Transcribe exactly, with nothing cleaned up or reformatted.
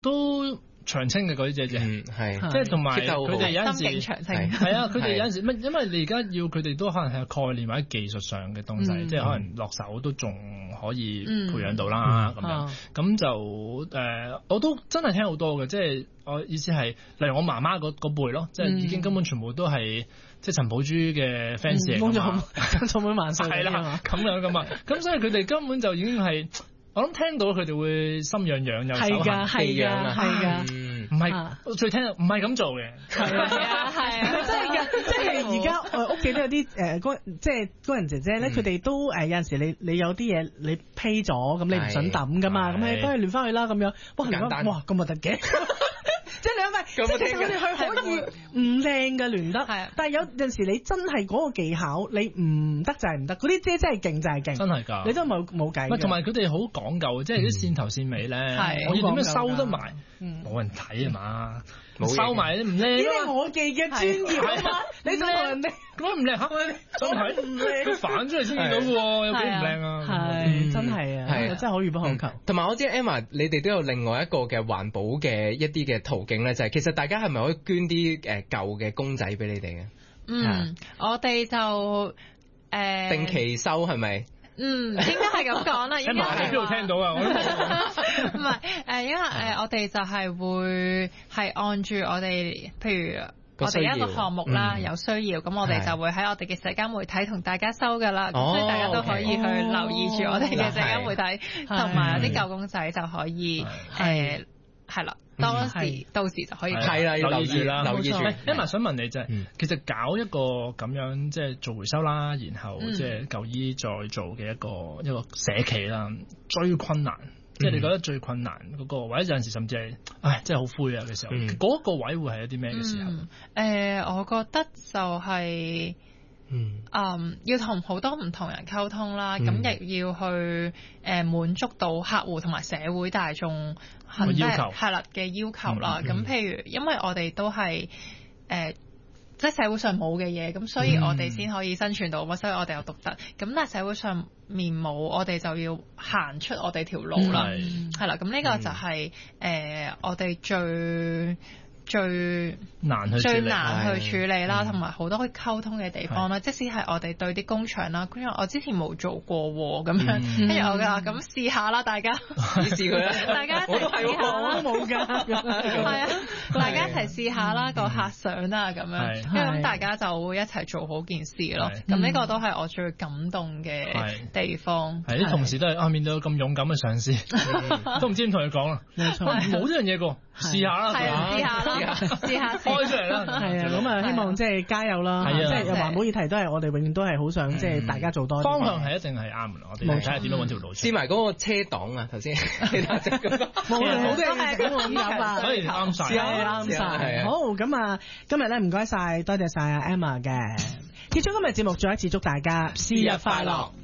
都長青嘅嗰啲姐姐， 嗯係， 即係同埋佢哋有陣時長青， 係啊，佢哋有陣時乜，因為你而家要佢哋都可能係概念或者技術上嘅東西，嗯、即係可能落手都仲可以培養到啦咁、嗯、樣，咁、嗯、就誒、呃，我都真係聽好多嘅，即係我意思係，例如我媽媽嗰嗰輩咯，即係已經根本全部都係即係陳寶珠嘅 fans 嚟㗎嘛， 充滿萬歲係啦，咁樣噶嘛，咁所以佢哋根本就已經係。我諗聽到佢哋會心癢癢，又手痕係㗎，係㗎， 唔係我最聽唔係咁做嘅， 係啊係啊，真係㗎，即係而家誒屋企都有啲誒工，即係工人姐姐咧，佢哋都誒有陣時你你有啲嘢你批咗，咁你唔想抌㗎嘛，咁你幫佢亂翻去啦咁樣，哇亂翻哇咁核突嘅。即係你諗下，即係其實我哋佢可以唔靚嘅亂得，但係有陣時你真係嗰個技巧你唔得就係唔得，嗰啲姐真係勁就係勁， 真係㗎， 你都冇冇計。 同埋佢哋好講究，即係啲線頭線尾咧，我要點樣收得埋，冇人睇啊嘛，收埋啲唔靚。呢啲我哋嘅專業啊嘛，你就話人哋咁唔靚嚇，真係唔靚，佢反出嚟先見到嘅喎，有幾唔靚啊？ 係真係啊，係真係可遇不可求。 同埋我知 Emma 你哋都有另外一個嘅環保嘅一啲嘅途徑咧，就係其實大家係咪可以捐啲誒舊嘅公仔俾你哋嘅？ 嗯，我哋就誒定期收係咪？ 嗯，應該係咁講啦。 應該喺邊度聽到啊？ 唔係誒，因為誒我哋就係會係按住我哋，譬如我哋一個項目啦，有需要咁，我哋就會喺我哋嘅社交媒體同大家收噶啦。所以大家都可以去留意住我哋嘅社交媒體，同埋有啲舊公仔就可以誒。係啦，當時到時就可以係啦，要留意啦，留意住。 因為想問你就係，其實搞一個咁樣即係做回收啦，然後即係舊衣再做嘅一個一個社企啦，最困難，即係你覺得最困難嗰個，或者有陣時甚至係，唉，真係好灰啊嘅時候，嗰個位會係一啲咩嘅時候？ 誒，我覺得就係。嗯，嗯，要同好多唔同人溝通啦，咁亦、嗯、要去誒、呃、滿足到客戶同埋社會大眾要求係啦嘅要求啦。咁、嗯嗯、譬如，因為我哋都係誒、呃，即係社會上冇嘅嘢，咁所以我哋先可以生存到，嗯、所以我哋有獨特。咁但係社會上面冇，我哋就要行出我哋條路啦。係啦、嗯，咁呢個就係、是、誒、呃、我哋最。最難去最難去處理啦，同埋好多可以溝通嘅地方啦。即使係我哋對啲工場啦，因為我之前冇做過咁樣，跟住我話咁試下啦，大家試試佢啦， 大家一齊試下啦， 我都冇㗎， 係啊，大家一齊試下啦，個客相啊咁樣，咁大家就會一齊做好件事咯。咁呢個都係我最感動嘅地方。 係啲同事都係啊，面對咁勇敢嘅上司，都唔知點同佢講啦。冇錯，冇呢樣嘢過，試下啦， 試下啦。試下開出嚟啦， 係啊，咁啊希望即係加油啦，即係環保議題都係我哋永遠都係好想即係大家做多啲。 方向係一定係啱嘅，我哋睇下點樣揾條路。 試埋嗰個車檔啊，頭先其他隻咁多， 冇好多嘢咁我諗啊， 所以啱晒， 啱晒。好，咁啊，今日咧唔該晒，多謝晒阿 Emma 嘅。結束今日節目，再一次祝大家生日快樂。